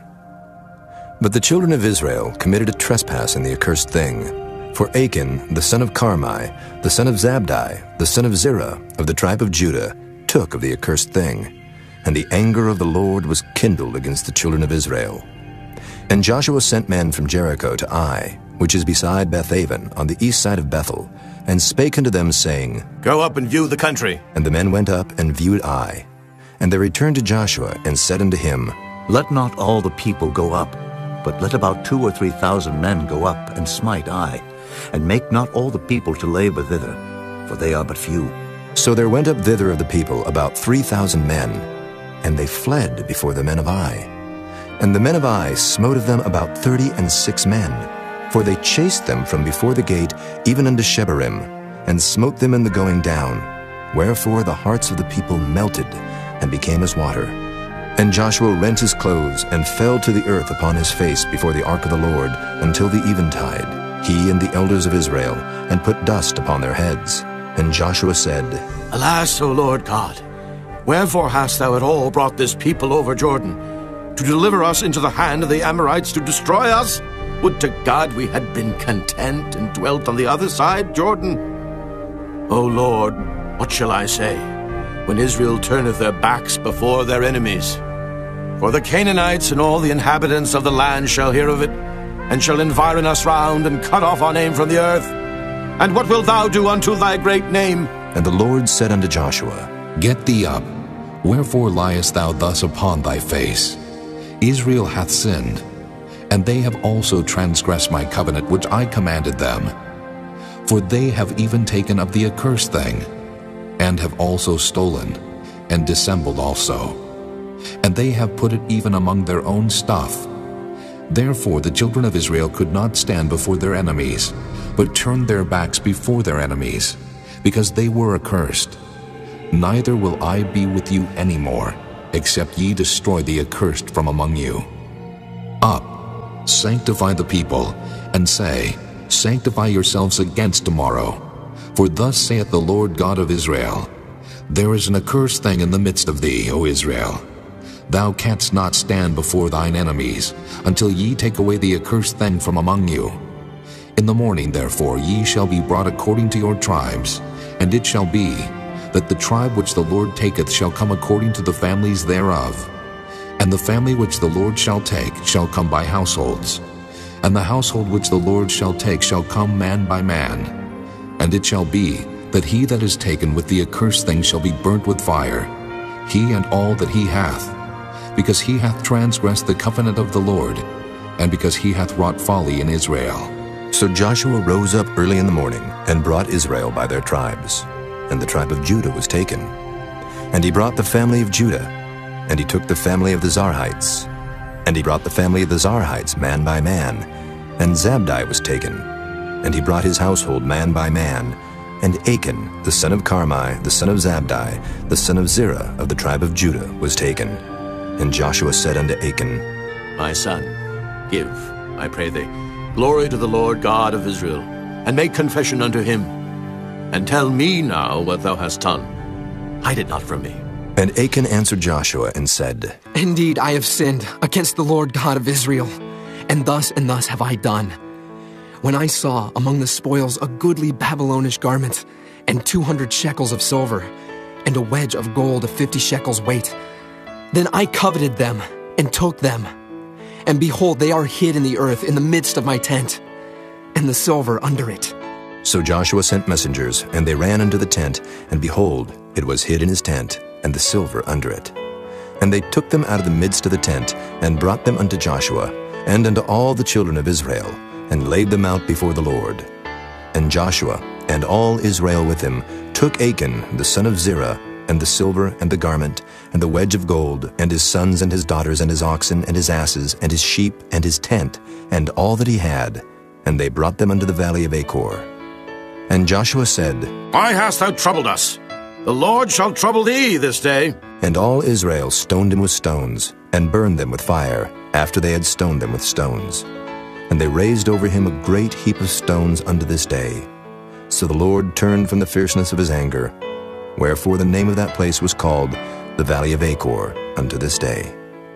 But the children of Israel committed a trespass in the accursed thing. For Achan, the son of Carmi, the son of Zabdi, the son of Zerah, of the tribe of Judah, took of the accursed thing. And the anger of the Lord was kindled against the children of Israel. And Joshua sent men from Jericho to Ai, which is beside Bethaven, on the east side of Bethel, and spake unto them, saying, Go up and view the country. And the men went up and viewed Ai. And they returned to Joshua, and said unto him, Let not all the people go up, but let about two or three thousand men go up and smite Ai, and make not all the people to labor thither, for they are but few. So there went up thither of the people about three thousand men, and they fled before the men of Ai. And the men of Ai smote of them about thirty and six men, for they chased them from before the gate even unto Shebarim, and smote them in the going down. Wherefore the hearts of the people melted, and became as water. And Joshua rent his clothes, and fell to the earth upon his face before the ark of the Lord, until the eventide, he and the elders of Israel, and put dust upon their heads. And Joshua said, Alas, O Lord God, wherefore hast thou at all brought this people over Jordan, to deliver us into the hand of the Amorites to destroy us? Would to God we had been content and dwelt on the other side Jordan. O Lord, what shall I say, when Israel turneth their backs before their enemies? For the Canaanites and all the inhabitants of the land shall hear of it, and shall environ us round, and cut off our name from the earth. And what wilt thou do unto thy great name? And the Lord said unto Joshua, Get thee up. Wherefore liest thou thus upon thy face? Israel hath sinned, and they have also transgressed my covenant which I commanded them. For they have even taken of the accursed thing, and have also stolen, and dissembled also. And they have put it even among their own stuff. Therefore the children of Israel could not stand before their enemies, but turned their backs before their enemies, because they were accursed. Neither will I be with you any more, except ye destroy the accursed from among you. Up, sanctify the people, and say, Sanctify yourselves against tomorrow. For thus saith the Lord God of Israel, There is an accursed thing in the midst of thee, O Israel. Thou canst not stand before thine enemies, until ye take away the accursed thing from among you. In the morning, therefore, ye shall be brought according to your tribes, and it shall be, that the tribe which the Lord taketh shall come according to the families thereof. And the family which the Lord shall take shall come by households. And the household which the Lord shall take shall come man by man. And it shall be, that he that is taken with the accursed thing shall be burnt with fire, he and all that he hath, because he hath transgressed the covenant of the Lord, and because he hath wrought folly in Israel. So Joshua rose up early in the morning, and brought Israel by their tribes. And the tribe of Judah was taken. And he brought the family of Judah, and he took the family of the Zarhites. And he brought the family of the Zarhites man by man, and Zabdi was taken. And he brought his household man by man, and Achan, the son of Carmi, the son of Zabdi, the son of Zerah of the tribe of Judah, was taken. And Joshua said unto Achan, My son, give, I pray thee, glory to the Lord God of Israel, and make confession unto him, and tell me now what thou hast done. Hide it not from me. And Achan answered Joshua and said, Indeed, I have sinned against the Lord God of Israel, and thus and thus have I done. When I saw among the spoils a goodly Babylonish garment, and two hundred shekels of silver, and a wedge of gold of fifty shekels weight, then I coveted them, and took them. And behold, they are hid in the earth in the midst of my tent, and the silver under it. So Joshua sent messengers, and they ran unto the tent, and behold, it was hid in his tent, and the silver under it. And they took them out of the midst of the tent, and brought them unto Joshua, and unto all the children of Israel, and laid them out before the Lord. And Joshua, and all Israel with him, took Achan the son of Zerah, and the silver, and the garment, and the wedge of gold, and his sons, and his daughters, and his oxen, and his asses, and his sheep, and his tent, and all that he had, and they brought them unto the valley of Achor. And Joshua said, Why hast thou troubled us? The Lord shall trouble thee this day. And all Israel stoned him with stones, and burned them with fire, after they had stoned them with stones. And they raised over him a great heap of stones unto this day. So the Lord turned from the fierceness of his anger, wherefore the name of that place was called the Valley of Achor unto this day.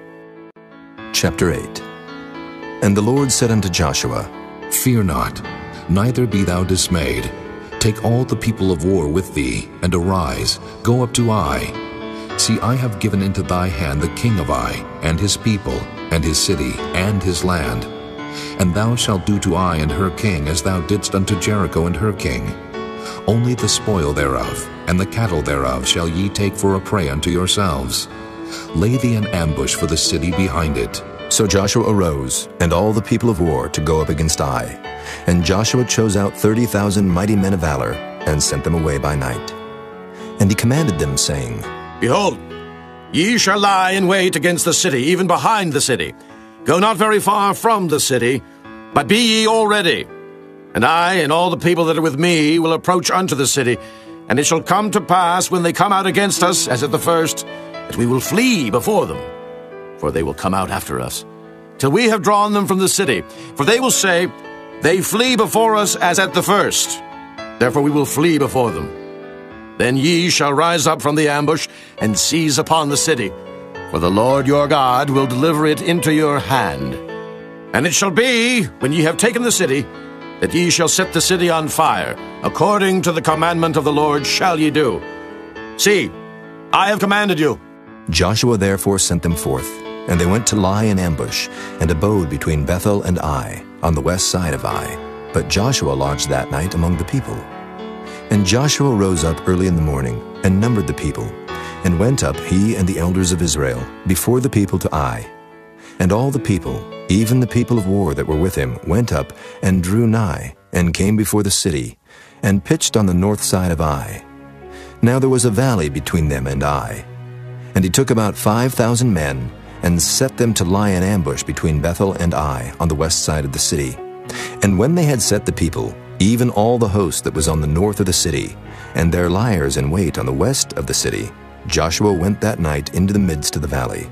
Chapter eight. And the Lord said unto Joshua, Fear not, neither be thou dismayed. Take all the people of war with thee, and arise, go up to Ai. See, I have given into thy hand the king of Ai, and his people, and his city, and his land. And thou shalt do to Ai and her king as thou didst unto Jericho and her king. Only the spoil thereof, and the cattle thereof shall ye take for a prey unto yourselves. Lay thee an ambush for the city behind it. So Joshua arose, and all the people of war, to go up against Ai. And Joshua chose out thirty thousand mighty men of valor, and sent them away by night. And he commanded them, saying, Behold, ye shall lie in wait against the city, even behind the city. Go not very far from the city, but be ye all ready. And I and all the people that are with me will approach unto the city. And it shall come to pass, when they come out against us, as at the first, that we will flee before them. For they will come out after us, till we have drawn them from the city. For they will say, They flee before us as at the first. Therefore we will flee before them. Then ye shall rise up from the ambush, and seize upon the city. For the Lord your God will deliver it into your hand. And it shall be, when ye have taken the city, that ye shall set the city on fire. According to the commandment of the Lord shall ye do. See, I have commanded you. Joshua therefore sent them forth, and they went to lie in ambush, and abode between Bethel and Ai, on the west side of Ai. But Joshua lodged that night among the people. And Joshua rose up early in the morning, and numbered the people, and went up, he and the elders of Israel, before the people to Ai. And all the people, even the people of war that were with him, went up, and drew nigh, and came before the city, and pitched on the north side of Ai. Now there was a valley between them and Ai. And he took about five thousand men, and set them to lie in ambush between Bethel and Ai on the west side of the city. And when they had set the people, even all the host that was on the north of the city, and their liers in wait on the west of the city, Joshua went that night into the midst of the valley.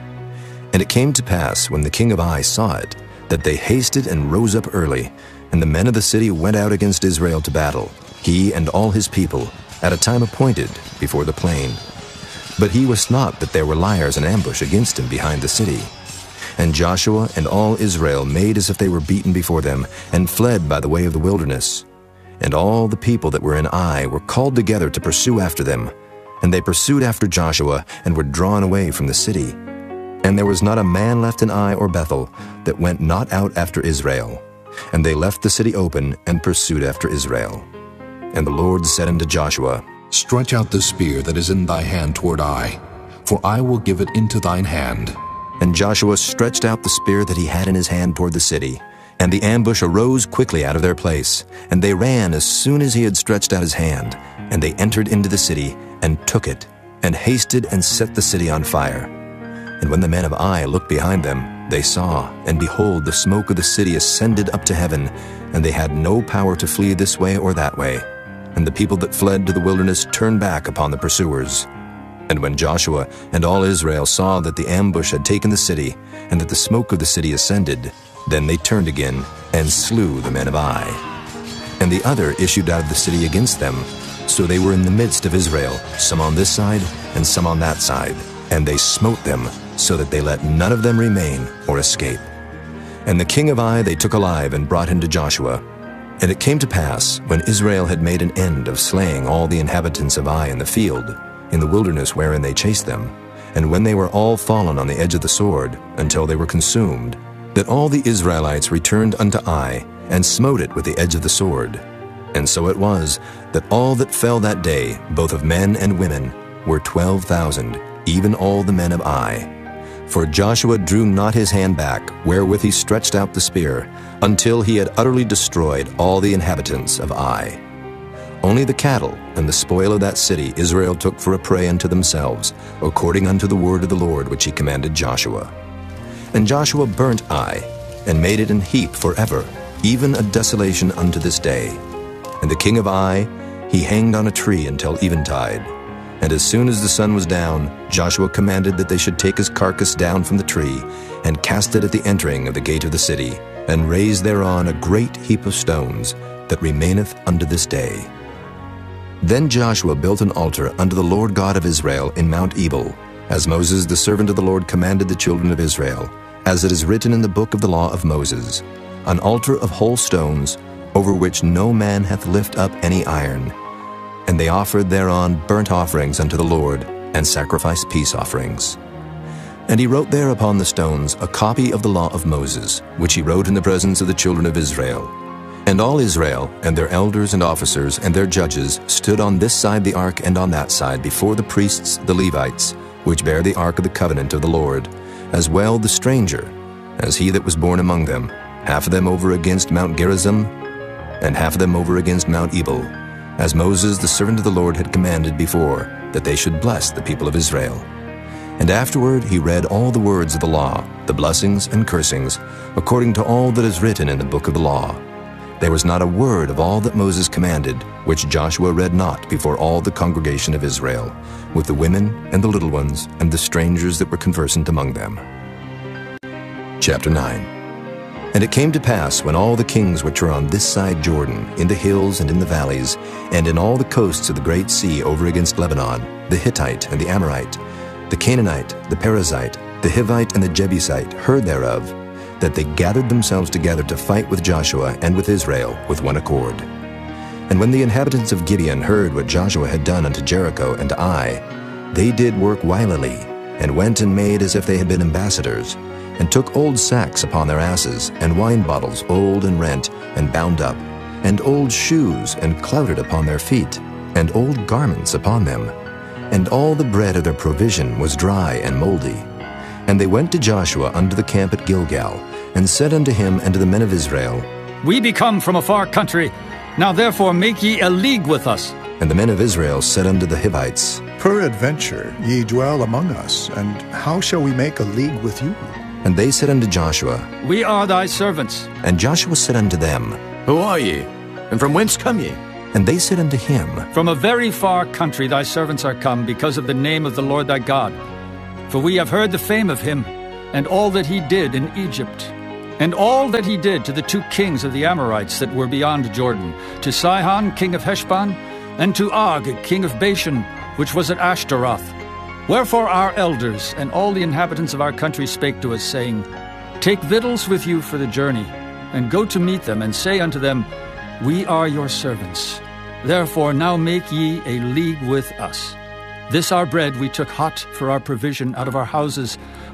And it came to pass, when the king of Ai saw it, that they hasted and rose up early, and the men of the city went out against Israel to battle, he and all his people, at a time appointed before the plain. But he wist not that there were liers in ambush against him behind the city. And Joshua and all Israel made as if they were beaten before them, and fled by the way of the wilderness. And all the people that were in Ai were called together to pursue after them. And they pursued after Joshua, and were drawn away from the city. And there was not a man left in Ai or Bethel that went not out after Israel. And they left the city open, and pursued after Israel. And the Lord said unto Joshua, Stretch out the spear that is in thy hand toward Ai, for I will give it into thine hand. And Joshua stretched out the spear that he had in his hand toward the city. And the ambush arose quickly out of their place. And they ran as soon as he had stretched out his hand. And they entered into the city, and took it, and hasted and set the city on fire. And when the men of Ai looked behind them, they saw, and behold, the smoke of the city ascended up to heaven, and they had no power to flee this way or that way. And the people that fled to the wilderness turned back upon the pursuers. And when Joshua and all Israel saw that the ambush had taken the city, and that the smoke of the city ascended, then they turned again, and slew the men of Ai. And the other issued out of the city against them. So they were in the midst of Israel, some on this side, and some on that side. And they smote them, so that they let none of them remain or escape. And the king of Ai they took alive, and brought him to Joshua. And it came to pass, when Israel had made an end of slaying all the inhabitants of Ai in the field, in the wilderness wherein they chased them, and when they were all fallen on the edge of the sword, until they were consumed, that all the Israelites returned unto Ai, and smote it with the edge of the sword. And so it was, that all that fell that day, both of men and women, were twelve thousand, even all the men of Ai. For Joshua drew not his hand back, wherewith he stretched out the spear, until he had utterly destroyed all the inhabitants of Ai. Only the cattle and the spoil of that city Israel took for a prey unto themselves, according unto the word of the Lord which he commanded Joshua. And Joshua burnt Ai, and made it an heap forever, even a desolation unto this day. And the king of Ai he hanged on a tree until eventide. And as soon as the sun was down, Joshua commanded that they should take his carcass down from the tree, and cast it at the entering of the gate of the city, and raise thereon a great heap of stones, that remaineth unto this day. Then Joshua built an altar unto the Lord God of Israel in Mount Ebal, as Moses the servant of the Lord commanded the children of Israel, as it is written in the book of the law of Moses, an altar of whole stones, over which no man hath lift up any iron. And they offered thereon burnt offerings unto the Lord, and sacrificed peace offerings. And he wrote there upon the stones a copy of the law of Moses, which he wrote in the presence of the children of Israel. And all Israel, and their elders and officers, and their judges, stood on this side the ark and on that side before the priests the Levites, which bear the ark of the covenant of the Lord, as well the stranger, as he that was born among them, half of them over against Mount Gerizim, and half of them over against Mount Ebal, as Moses the servant of the Lord had commanded before, that they should bless the people of Israel. And afterward he read all the words of the law, the blessings and cursings, according to all that is written in the book of the law. There was not a word of all that Moses commanded, which Joshua read not before all the congregation of Israel, with the women and the little ones and the strangers that were conversant among them. Chapter nine. And it came to pass, when all the kings which are on this side Jordan, in the hills and in the valleys, and in all the coasts of the great sea over against Lebanon, the Hittite and the Amorite, the Canaanite, the Perizzite, the Hivite and the Jebusite, heard thereof, that they gathered themselves together to fight with Joshua and with Israel with one accord. And when the inhabitants of Gibeon heard what Joshua had done unto Jericho and to Ai, they did work wilily, and went and made as if they had been ambassadors, and took old sacks upon their asses, and wine bottles old and rent, and bound up, and old shoes, and clouted upon their feet, and old garments upon them. And all the bread of their provision was dry and moldy. And they went to Joshua unto the camp at Gilgal, and said unto him and to the men of Israel, We be come from a far country. Now therefore make ye a league with us, And the men of Israel said unto the Hivites, Peradventure ye dwell among us, and how shall we make a league with you? And they said unto Joshua, We are thy servants. And Joshua said unto them, Who are ye? And from whence come ye? And they said unto him, From a very far country thy servants are come, because of the name of the Lord thy God. For we have heard the fame of him, and all that he did in Egypt, and all that he did to the two kings of the Amorites that were beyond Jordan, to Sihon king of Heshbon, and to Og king of Bashan, which was at Ashtaroth. Wherefore our elders and all the inhabitants of our country spake to us, saying, Take victuals with you for the journey, and go to meet them, and say unto them, We are your servants. Therefore now make ye a league with us. This our bread we took hot for our provision out of our houses,